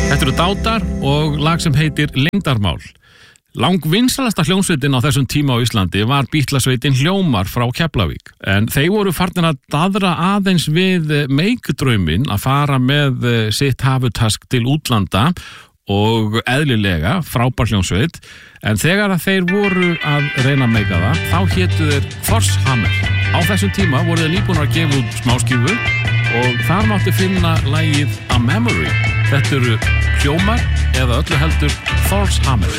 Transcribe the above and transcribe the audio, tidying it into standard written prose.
Þetta eru Dátar og lag sem heitir Leyndarmál. Langvinsælasta hljómsveitin á þessum tíma á Íslandi var Bítlasveitin Hljómar frá Keflavík. En þeir voru farnir að daðra aðeins við meikdrauminn að fara með sitt hafutask til útlanda og eðlilega frábær hljómsveit. En þegar að þeir voru að reyna að meika það, þá hétu þeir Thors Hammer. Á þessum tíma voru þeir nýbúnir að gefa út smáskífu og þar mátti finna lagið A Memory. Þetta eru Hljómar eða öllu heldur Thors Hammer.